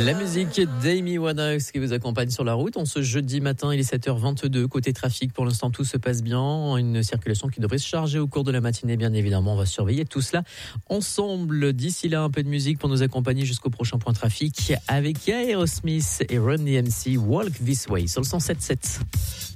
La musique d'Amy Winehouse qui vous accompagne sur la route. On ce jeudi matin, il est 7h22. Côté trafic, pour l'instant, tout se passe bien. Une circulation qui devrait se charger au cours de la matinée, bien évidemment. On va surveiller tout cela ensemble. D'ici là, un peu de musique pour nous accompagner jusqu'au prochain point trafic avec Aerosmith et Run DMC, Walk This Way sur le 107.7.